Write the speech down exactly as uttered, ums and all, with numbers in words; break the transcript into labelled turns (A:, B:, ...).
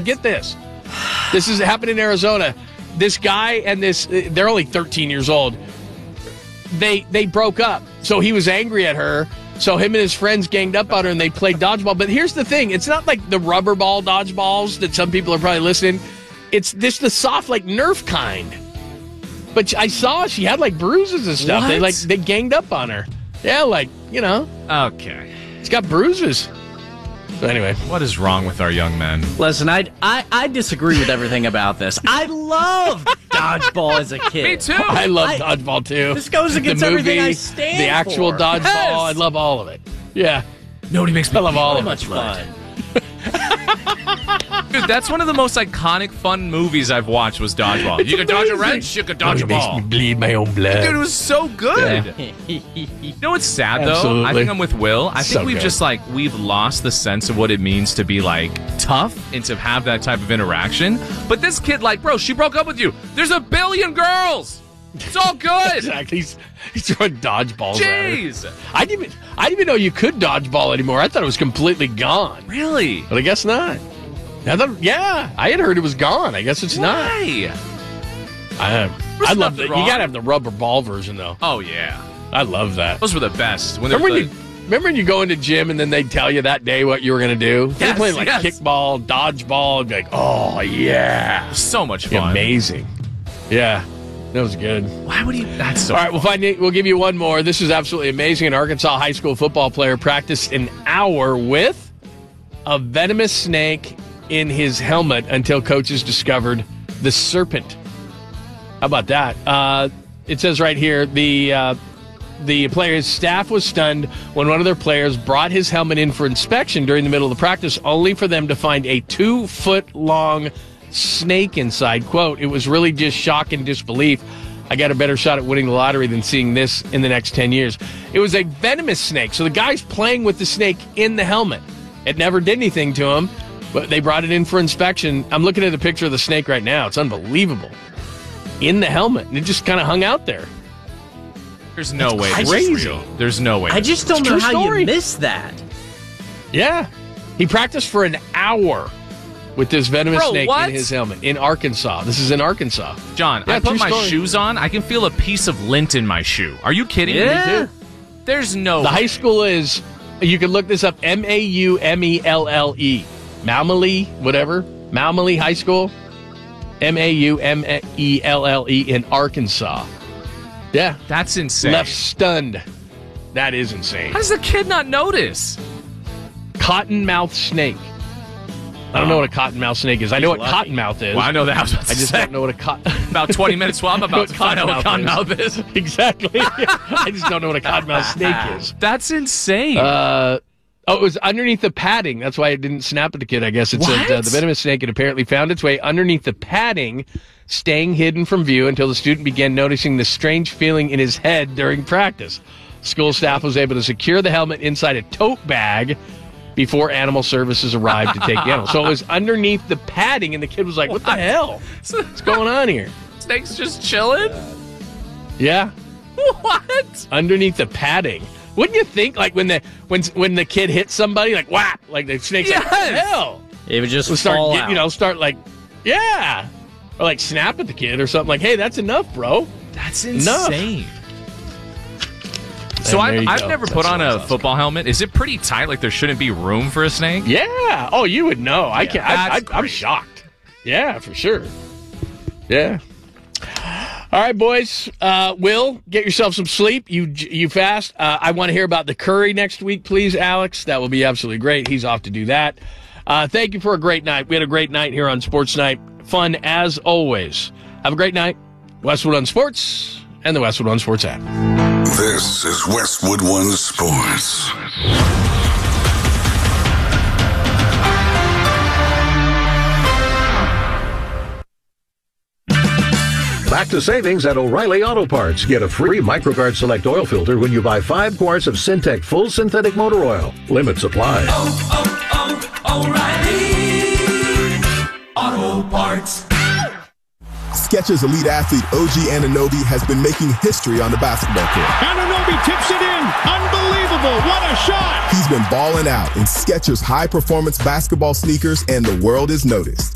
A: get this. This is happening in Arizona. This guy and this, they're only thirteen years old. They they broke up. So he was angry at her. So him and his friends ganged up on her and they played dodgeball. But here's the thing. It's not like the rubber ball dodgeballs that some people are probably listening. It's this the soft, like Nerf kind. But I saw she had like bruises and stuff.
B: What?
A: They like they ganged up on her. Yeah, like, you know.
B: Okay.
A: It's got bruises. But anyway.
B: What is wrong with our young men?
C: Listen, I, I, I disagree with everything about this. I loved dodgeball as a kid.
B: Me too.
A: I love
C: I-
A: dodgeball too.
C: This goes against
A: the movie,
C: everything I stand
A: The actual
C: for.
A: dodgeball.
C: Yes.
A: I love all of it. Yeah.
B: Nobody makes me
A: I love all
C: So
A: of
C: much
A: it.
C: fun.
B: Dude, that's one of the most iconic, fun movies I've watched was Dodgeball. You could dodge a wrench, you could dodge a
A: It makes me
B: ball.
A: bleed my own blood.
B: Dude, it was so good. You know what's sad, though?
A: Absolutely.
B: I think I'm with Will. I think
A: So
B: we've
A: good.
B: just, like, we've lost the sense of what it means to be, like, tough and to have that type of interaction. But this kid, like, bro, she broke up with you. There's a billion girls. It's all good.
A: Exactly. He's, he's throwing dodgeballs at her.
B: Jeez.
A: I didn't even I didn't even know you could dodgeball anymore. I thought it was completely gone.
B: Really?
A: But I guess not. I thought, yeah, I had heard it was gone. I guess it's not.
B: Why?
A: I,
B: There's
A: I love
B: nothing
A: that. You
B: wrong.
A: gotta have the rubber ball version though.
B: Oh, yeah.
A: I love that.
B: Those were the best. When they
A: Remember
B: were
A: when you remember when you go into gym and then they tell you that day what you were gonna do? They
B: Yes,
A: play like
B: yes.
A: kickball, dodgeball, and be like, oh yeah,
B: so much
A: It'd be
B: fun.
A: amazing. Yeah, that was good.
B: Why would he? That's so
A: All right, we'll find it. We'll give you one more. This is absolutely amazing. An Arkansas high school football player practiced an hour with a venomous snake in his helmet until coaches discovered the serpent. How about that? Uh, it says right here, the uh, the player's staff was stunned when one of their players brought his helmet in for inspection during the middle of the practice, only for them to find a two-foot-long snake inside. Quote, it was really just shock and disbelief. I got a better shot at winning the lottery than seeing this in the next ten years. It was a venomous snake, so the guy's playing with the snake in the helmet. It never did anything to him, but they brought it in for inspection. I'm looking at a picture of the snake right now. It's unbelievable. In the helmet, and it just kind of hung out there.
B: There's no way
A: That's
B: this
A: crazy.
B: is real. There's no way.
C: I
B: this
C: just
B: is
C: don't
A: It's
C: know
A: true
C: how
A: story.
C: you miss that.
A: Yeah. He practiced for an hour with this venomous
B: Bro,
A: snake
B: what?
A: in his helmet in Arkansas. This is in Arkansas.
B: John,
A: Yeah,
B: I put
A: true
B: my
A: story.
B: shoes on. I can feel a piece of lint in my shoe. Are you kidding
C: Yeah.
B: me? There's no
A: The
B: way.
A: high school is, you can look this up, M A U M E L L E. Malmely, whatever. Malmely High School. M A U M E L L E in Arkansas. Yeah.
B: That's insane.
A: Left stunned. That is insane.
B: How does the kid not notice?
A: Cottonmouth snake. I don't know what a cottonmouth snake is. I know what
C: lucky.
A: cottonmouth is.
B: Well, I know that. I, was about to
A: I just
B: say.
A: don't know what a cotton...
B: About twenty minutes while I'm about
A: What
B: to find out what
A: cottonmouth
B: cottonmouth is.
A: Exactly. I just don't know what a cottonmouth snake is.
B: That's insane.
A: Uh, oh, it was underneath the padding. That's why it didn't snap at the kid, I guess. It said uh,
B: What?
A: the venomous snake had apparently found its way underneath the padding, staying hidden from view until the student began noticing the strange feeling in his head during practice. School staff was able to secure the helmet inside a tote bag before animal services arrived to take the animal. So it was underneath the padding, and the kid was like, what, the
B: What?
A: hell? What's going on here?
B: Snake's just chilling?
A: Yeah.
B: What?
A: Underneath the padding. Wouldn't you think, like, when the when when the kid hits somebody, like, whap, like the snake's like, what the
B: Yes.
A: hell?
C: It would just
A: We'll start,
C: fall
A: get,
C: out.
A: you know, start like, yeah. Or like snap at the kid or something like, hey, that's enough, bro.
B: That's
A: Enough.
B: insane. So
A: And there
B: I've,
A: you
B: I've
A: go.
B: never
A: That's
B: put on
A: what
B: a
A: I was
B: football helmet. Is it pretty tight? Like there shouldn't be room for a snake?
A: Yeah. Oh, you would know. I can't. I, I,
B: that's
A: I'm
B: great.
A: shocked. Yeah, for sure. Yeah. All right, boys. Uh, Will, get yourself some sleep. You you fast. Uh, I want to hear about the curry next week, please, Alex. That will be absolutely great. He's off to do that. Uh, thank you for a great night. We had a great night here on Sports Night. Fun as always. Have a great night. Westwood One Sports and the Westwood One Sports app.
D: This is Westwood One Sports.
E: Back to savings at O'Reilly Auto Parts. Get a free MicroGuard Select Oil Filter when you buy five quarts of Syntec Full Synthetic Motor Oil. Limit supply.
F: Oh, oh, oh, O'Reilly Auto Parts.
G: Skechers elite athlete O G Anunoby has been making history on the basketball court.
H: Anunoby tips it in. Unbelievable. What a shot.
G: He's been balling out in Skechers high-performance basketball sneakers, and the world is noticed.